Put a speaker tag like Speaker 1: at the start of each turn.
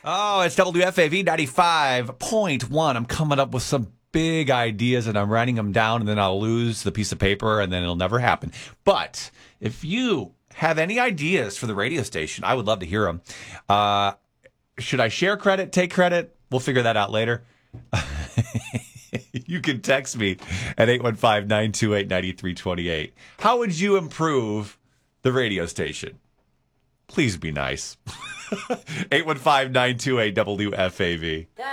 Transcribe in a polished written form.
Speaker 1: Oh, it's WFAV 95.1. I'm coming up with some big ideas and I'm writing them down and then I'll lose the piece of paper and then it'll never happen. But if you have any ideas for the radio station, I would love to hear them. Should I share credit, take credit? We'll figure that out later. You can text me at 815-928-9328. How would you improve the radio station? Please be nice. 815-928-WFAV.